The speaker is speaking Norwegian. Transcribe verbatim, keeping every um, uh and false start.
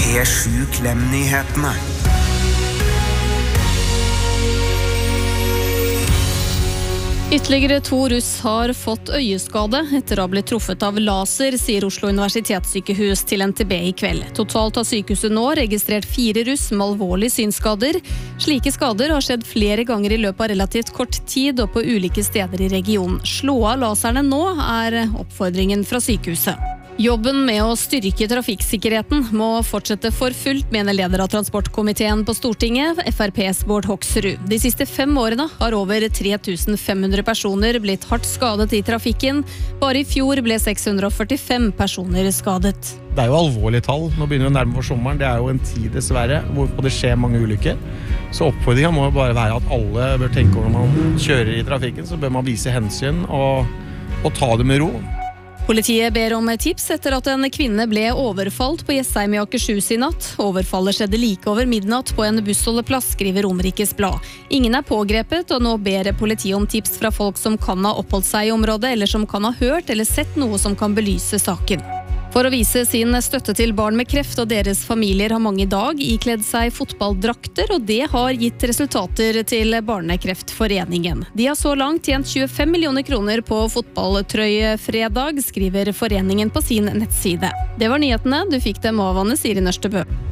P sju Klem-nyhetene. Ytterligere to russ har fått øyeskade etter å ha blitt truffet av laser, sier Oslo universitetssykehus til N T B i kveld. Totalt har sykehuset nå registrert fire russ med alvorlige synskader. Slike skader har skjedd flere ganger i løpet av relativt kort tid og på ulike steder i regionen. Slå av laserne nå er oppfordringen fra sykehuset. Jobben med å styrke trafikksikkerheten må fortsette for fullt, mener leder av transportkomiteen på Stortinget, F R P's Bård Hoksrud. De siste fem årene har over tre tusen fem hundre personer blitt hardt skadet i trafikken. Bare i fjor ble seks hundre førtifem personer skadet. Det er jo alvorlige tall. Nå begynner vi å nærme for sommeren. Det er jo en tid dessverre hvorpå det skjer mange ulykker. Så oppfordringen må bare være at alle bør tenke over når man kjører i trafikken, så bør man vise hensyn og, og ta det med ro. Politiet ber om tips etter at en kvinne ble overfalt på Jessheim i Akershus i natt. Overfallet skjedde like over midnatt på en bussholdeplass, skriver Romerikes Blad. Ingen er pågrepet, og nå ber politiet om tips fra folk som kan ha oppholdt seg i området, eller som kan ha hørt eller sett noe som kan belyse saken. For å vise sin støtte til barn med kreft og deres familier har mange i dag ikledd seg fotballdrakter, og det har gitt resultater til Barnekreftforeningen. De har så langt tjent tjuefem millioner kroner på fotballtrøyefredag, skriver foreningen på sin nettside. Det var nyhetene, du fikk dem av Anne Siri Nørstebø.